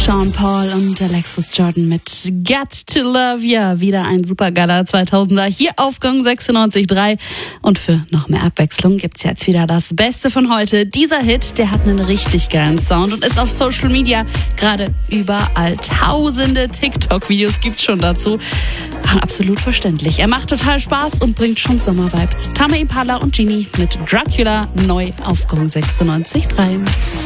Sean Paul und Alexis Jordan mit Got to Love Ya. Wieder ein supergeiler 2000er hier auf Gong 96.3. Und für noch mehr Abwechslung gibt's jetzt wieder das Beste von heute. Dieser Hit, der hat einen richtig geilen Sound und ist auf Social Media gerade überall. Tausende TikTok-Videos gibt's schon dazu. Absolut verständlich. Er macht total Spaß und bringt schon Sommervibes. Tame Impala und Genie mit Dracula neu auf Gong 96.3.